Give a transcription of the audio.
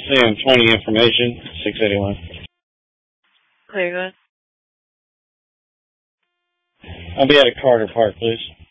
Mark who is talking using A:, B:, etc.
A: Sam 20 information, 681.
B: Clear, go ahead.
A: I'll be at a Carter Park, please.